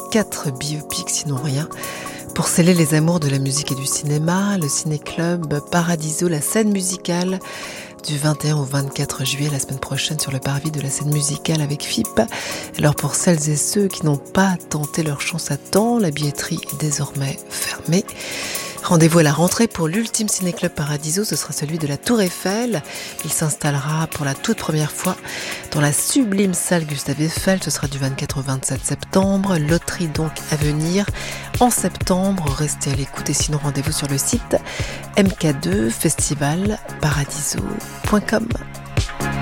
4 biopics, sinon rien. Pour sceller les amours de la musique et du cinéma, le ciné-club Paradiso, la scène musicale, du 21 au 24 juillet, la semaine prochaine, sur le parvis de la scène musicale avec FIP. Alors pour celles et ceux qui n'ont pas tenté leur chance à temps, la billetterie est désormais fermée. Rendez-vous à la rentrée pour l'ultime ciné-club Paradiso, ce sera celui de la Tour Eiffel. Il s'installera pour la toute première fois dans la sublime salle Gustave Eiffel. Ce sera du 24 au 27 septembre. Loterie donc à venir en septembre. Restez à l'écoute et sinon rendez-vous sur le site mk2festivalparadiso.com.